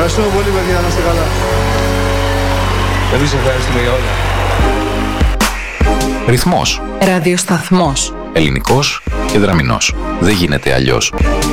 Ευχαριστούμε πολύ, παιδιά, να είστε καλά. Εμείς ευχαριστούμε για όλα. Ρυθμός. Ραδιοσταθμός. Ελληνικός και δραμηνός. Δεν γίνεται αλλιώς.